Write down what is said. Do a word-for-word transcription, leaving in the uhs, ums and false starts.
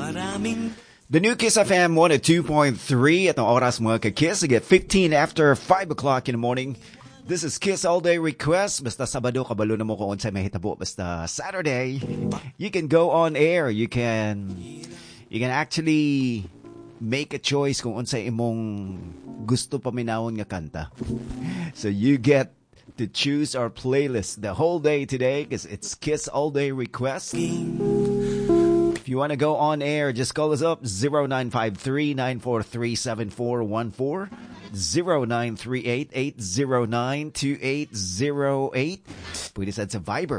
The new Kiss F M one oh two point three at the oras mga ka-Kiss. I get fifteen after five o'clock in the morning. This is Kiss All Day Request. Basta Sabado, kabalo na mo kung unsay mahitabo. Basta Saturday, you can go on air. You can you can actually make a choice kung unsay imong gusto paminawon nga kanta. So you get to choose our playlist the whole day today because it's Kiss All Day Request. If you want to go on air, just call us up zero nine five three, nine four three, seven four one four, zero nine three eight, eight zero nine, two eight zero eight. Pwede sad sa Viber